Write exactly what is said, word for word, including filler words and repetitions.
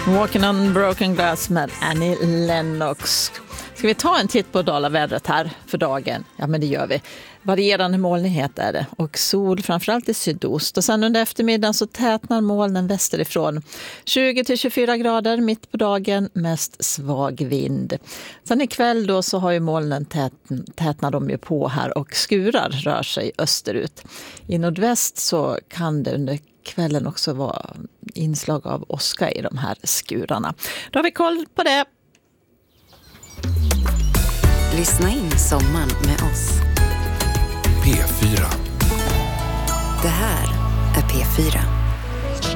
Walking on broken glass med Annie Lennox. Ska vi ta en titt på dalavädret här för dagen? Ja, men det gör vi. Varierande molnighet är det och sol framförallt i sydost. Och sen under eftermiddagen så tätnar molnen västerifrån. tjugo till tjugofyra grader mitt på dagen, mest svag vind. Sen ikväll då så har ju molnen tät, tätnar de ju på här och skurar rör sig österut. I nordväst så kan det under kvällen också vara inslag av åska i de här skurarna. Då har vi koll på det. Lyssna in sommaren med oss. P fyra. Det här är P fyra.